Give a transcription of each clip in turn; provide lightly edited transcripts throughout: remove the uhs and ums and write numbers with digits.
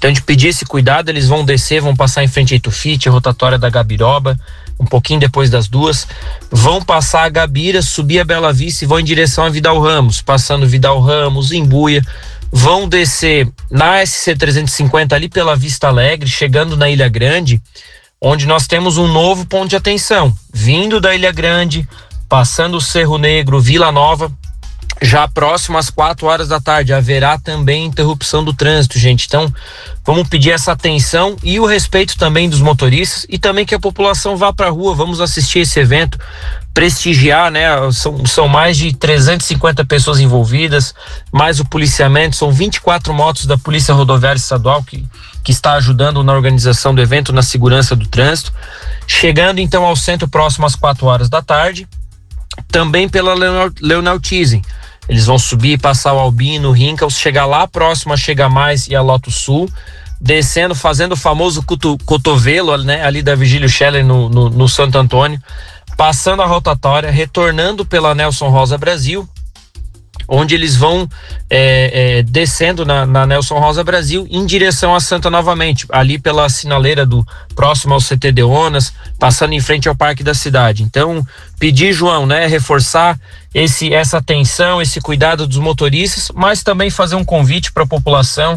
Então a gente pedir esse cuidado, eles vão descer, vão passar em frente a Itufite, a rotatória da Gabiroba, um pouquinho depois das 2, vão passar a Gabira, subir a Bela Vista e vão em direção a Vidal Ramos, passando Vidal Ramos, Imbuia, vão descer na SC 350 ali pela Vista Alegre, chegando na Ilha Grande, onde nós temos um novo ponto de atenção, vindo da Ilha Grande, passando o Cerro Negro, Vila Nova, já próximo às 4 horas da tarde, haverá também interrupção do trânsito, gente. Então, vamos pedir essa atenção e o respeito também dos motoristas e também que a população vá para a rua, vamos assistir esse evento, prestigiar, né? São mais de 350 pessoas envolvidas, mais o policiamento, são 24 motos da Polícia Rodoviária Estadual que está ajudando na organização do evento, na segurança do trânsito. Chegando então ao centro próximo às 4 horas da tarde, também pela Leonel Thyssen. Eles vão subir, passar o Albino, Rincals, chegar lá próximo a Chega Mais e a Lotus Sul, descendo, fazendo o famoso cotovelo, né, ali da Virgílio Scheller no Santo Antônio, passando a rotatória, retornando pela Nelson Rosa Brasil, onde eles vão descendo na Nelson Rosa Brasil em direção a Santa novamente, ali pela sinaleira próximo ao CT Deonas, passando em frente ao Parque da Cidade. Então, pedir, João, né, reforçar essa atenção, esse cuidado dos motoristas, mas também fazer um convite para a população,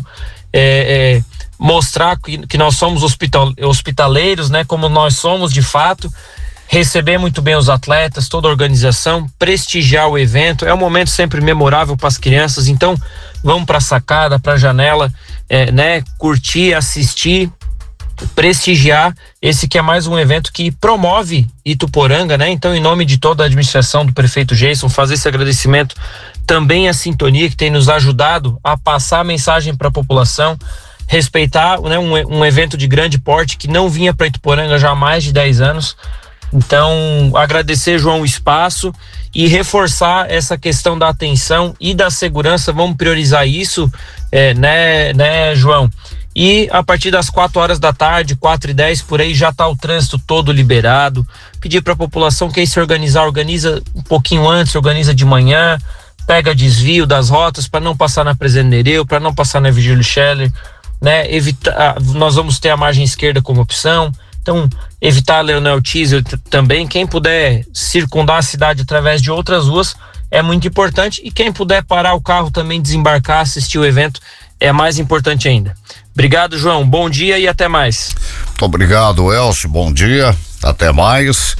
mostrar que nós somos hospitaleiros, né, como nós somos de fato, receber muito bem os atletas, toda a organização, prestigiar o evento. É um momento sempre memorável para as crianças, então vamos para a sacada, para a janela, né, curtir, assistir, prestigiar esse que é mais um evento que promove Ituporanga, né? Então, em nome de toda a administração do prefeito Jason, fazer esse agradecimento também à Sintonia, que tem nos ajudado a passar a mensagem para a população, respeitar, né, um evento de grande porte que não vinha para Ituporanga já há mais de 10 anos. Então, agradecer, João, o espaço e reforçar essa questão da atenção e da segurança. Vamos priorizar isso, né, João? E a partir das 4 horas da tarde, 4h10, por aí, já está o trânsito todo liberado. Pedir para a população que aí se organiza um pouquinho antes, organiza de manhã, pega desvio das rotas para não passar na Presidente Nereu, para não passar na Virgílio Scheller, né? Nós vamos ter a margem esquerda como opção. Então, evitar a Leonel Thyssen também. Quem puder circundar a cidade através de outras ruas é muito importante. E quem puder parar o carro também, desembarcar, assistir o evento, é mais importante ainda. Obrigado, João. Bom dia e até mais. Muito obrigado, Elcio. Bom dia. Até mais.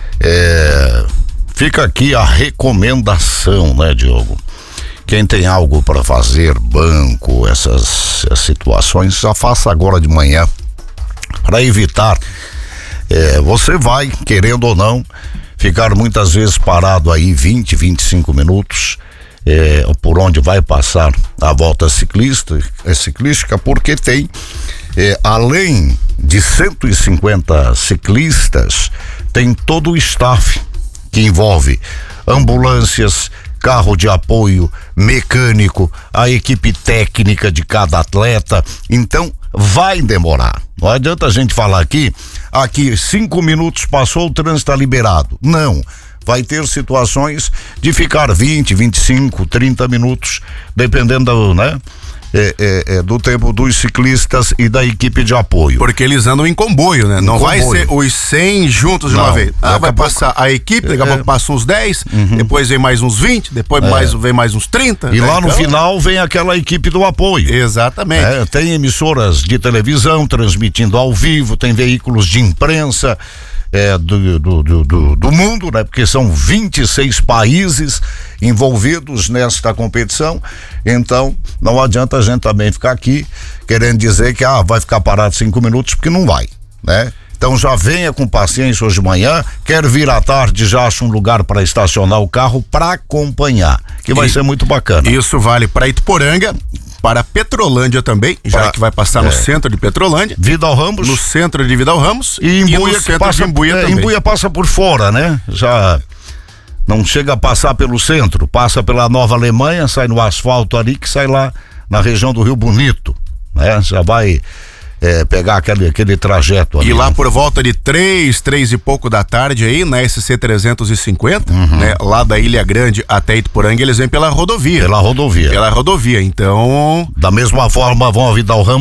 Fica aqui a recomendação, né, Diogo? Quem tem algo para fazer, banco, essas situações, já faça agora de manhã, para evitar, você vai, querendo ou não, ficar muitas vezes parado aí 20, 25 minutos, por onde vai passar a volta ciclística, porque tem, além de 150 ciclistas, tem todo o staff que envolve ambulâncias, carro de apoio, mecânico, a equipe técnica de cada atleta. Então, vai demorar. Não adianta a gente falar aqui 5 minutos passou, o trânsito está liberado. Não. Vai ter situações de ficar 20, 25, 30 minutos, dependendo, né? Do tempo dos ciclistas e da equipe de apoio. Porque eles andam em comboio, né? Não vai ser os 100 juntos de uma vez. Vai passar a equipe, daqui a pouco passa uns 10, depois vem mais uns 20, depois vem mais uns 30. E lá no final vem aquela equipe do apoio. Exatamente. Tem emissoras de televisão transmitindo ao vivo, tem veículos de imprensa do mundo, né? Porque são 26 países envolvidos nesta competição. Então, não adianta a gente também ficar aqui querendo dizer que vai ficar parado 5 minutos, porque não vai, né? Então já venha com paciência hoje de manhã, quer vir à tarde, já acha um lugar para estacionar o carro para acompanhar, que vai ser muito bacana. Isso vale para Ituporanga, para Petrolândia também, já que vai passar no centro de Petrolândia, Vidal Ramos, no centro de Vidal Ramos e Imbuia, que passa, Imbuia passa por fora, né? Já não chega a passar pelo centro, passa pela Nova Alemanha, sai no asfalto ali, que sai lá na região do Rio Bonito, né? Já vai pegar aquele trajeto ali. E lá por volta de 3 e pouco da tarde aí, na SC 350, né? Lá da Ilha Grande até Ituporanga, eles vêm pela rodovia. Pela rodovia. Então... Da mesma forma vão a Vidal Ramos